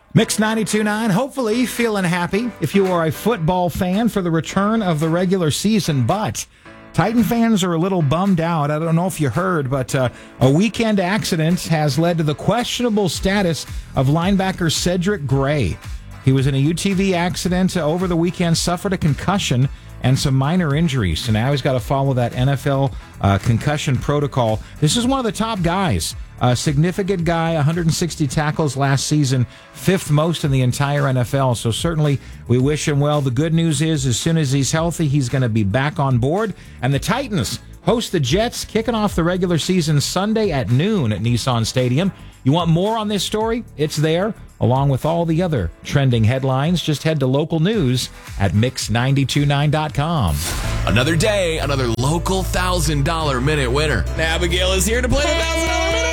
Mix 92.9, hopefully feeling happy if you are a football fan for the return of the regular season, but Titan fans are a little bummed out. I don't know if you heard, but a weekend accident has led to the questionable status of linebacker Cedric Gray. He was in a UTV accident over the weekend, suffered a concussion and some minor injuries. So now he's got to follow that NFL concussion protocol. This is one of the top guys. A significant guy, 160 tackles last season, fifth most in the entire NFL. So certainly we wish him well. The good news is as soon as he's healthy, he's going to be back on board. And the Titans host the Jets, kicking off the regular season Sunday at noon at Nissan Stadium. You want more on this story? It's there, along with all the other trending headlines. Just head to local news at mix929.com. Another day, another local $1,000 minute winner. Abigail is here to play the $1,000 minute.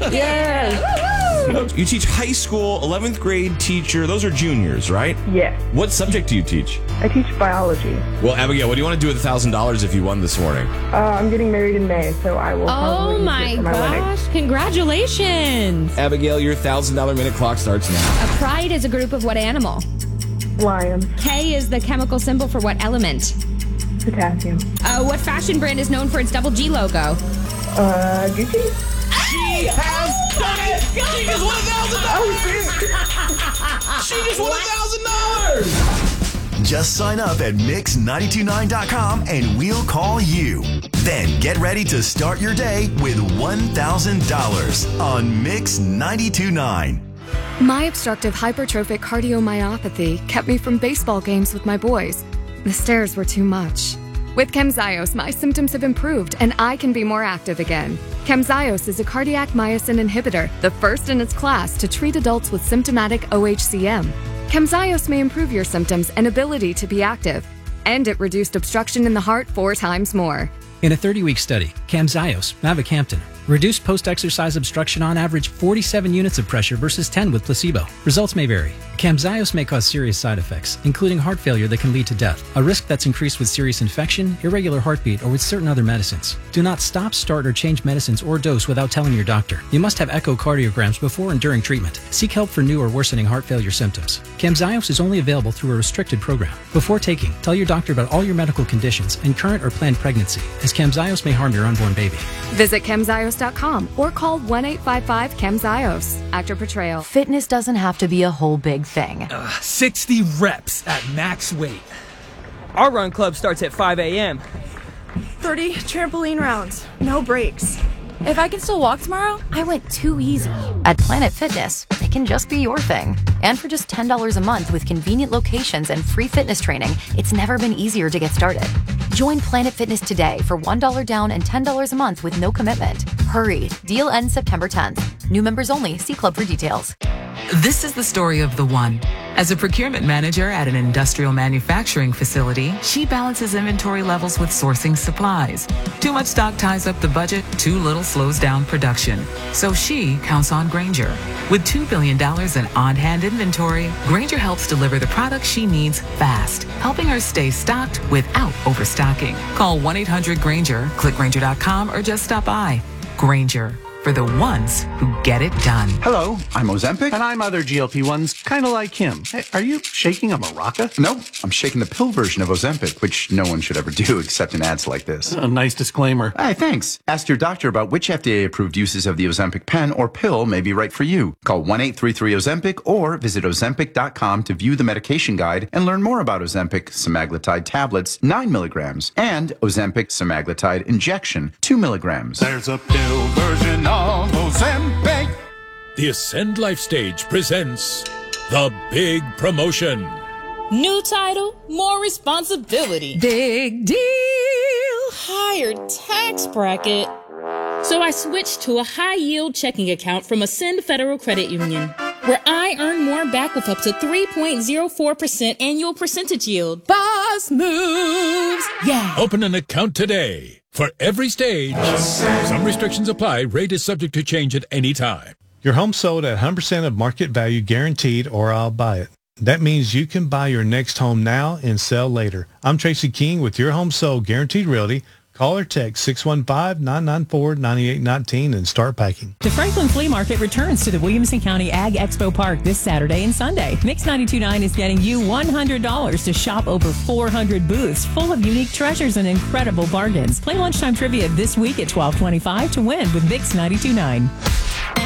Yeah. You teach high school, 11th grade teacher. Those are juniors, right? Yes. What subject do you teach? I teach biology. Well, Abigail, what do you want to do with $1,000 if you won this morning? I'm getting married in May, so I will probably Oh use my it for my wedding. gosh, congratulations. Abigail, your $1,000 minute clock starts now. A pride is a group of what animal? Lions. K is the chemical symbol for what element? Potassium. What fashion brand is known for its double G logo? Gucci? She has done it! She just won $1,000! She just won $1,000! Just sign up at mix929.com and we'll call you. Then get ready to start your day with $1,000 on Mix 92.9. My obstructive hypertrophic cardiomyopathy kept me from baseball games with my boys. The stairs were too much. With Camzyos, my symptoms have improved and I can be more active again. Camzyos is a cardiac myosin inhibitor, the first in its class to treat adults with symptomatic OHCM. Camzyos may improve your symptoms and ability to be active, and it reduced obstruction in the heart 4 times more. In a 30-week study, Camzyos, mavacamten, reduced post-exercise obstruction on average 47 units of pressure versus 10 with placebo. Results may vary. Camzyos may cause serious side effects, including heart failure that can lead to death, a risk that's increased with serious infection, irregular heartbeat, or with certain other medicines. Do not stop, start, or change medicines or dose without telling your doctor. You must have echocardiograms before and during treatment. Seek help for new or worsening heart failure symptoms. Camzyos is only available through a restricted program. Before taking, tell your doctor about all your medical conditions and current or planned pregnancy, as Camzyos may harm your unborn baby. Visit Camzyos.com or call 1-855-CAMZYOS. Actor portrayal. Fitness doesn't have to be a whole big thing. 60 reps at max weight. Our run club starts at 5 a.m. 30 trampoline rounds, no breaks. If I can still walk tomorrow, I went too easy. At Planet Fitness, it can just be your thing. And for just $10 a month with convenient locations and free fitness training, it's never been easier to get started. Join Planet Fitness today for $1 down and $10 a month with no commitment. Hurry, deal ends September 10th. New members only. See club for details. This is the story of the one. As a procurement manager at an industrial manufacturing facility, she balances inventory levels with sourcing supplies. Too much stock ties up the budget, too little slows down production. So she counts on Grainger. With $2 billion in on-hand inventory, Grainger helps deliver the products she needs fast, helping her stay stocked without overstocking. Call 1-800-GRAINGER, click Grainger.com, or just stop by. Grainger, for the ones who get it done. Hello, I'm Ozempic. And I'm other GLP-1s, kind of like him. Hey, are you shaking a maraca? No, I'm shaking the pill version of Ozempic, which no one should ever do except in ads like this. A nice disclaimer. Hey, thanks. Ask your doctor about which FDA-approved uses of the Ozempic pen or pill may be right for you. Call 1-833-OZEMPIC or visit Ozempic.com to view the medication guide and learn more about Ozempic semaglutide tablets, 9 milligrams, and Ozempic semaglutide injection, 2 milligrams. There's a pill version of Ozempic. The Ascend Life Stage presents The Big Promotion. New title, more responsibility. Big deal. Higher tax bracket. So I switched to a high-yield checking account from Ascend Federal Credit Union, where I earn more back with up to 3.04% annual percentage yield. Boss moves. Yeah. Open an account today. For every stage, some restrictions apply. Rate is subject to change at any time. Your home sold at 100% of market value guaranteed, or I'll buy it. That means you can buy your next home now and sell later. I'm Tracy King with Your Home Sold Guaranteed Realty. Call or text 615-994-9819 and start packing. The Franklin Flea Market returns to the Williamson County Ag Expo Park this Saturday and Sunday. Mix 92.9 is getting you $100 to shop over 400 booths full of unique treasures and incredible bargains. Play lunchtime trivia this week at 12:25 to win with Mix 92.9.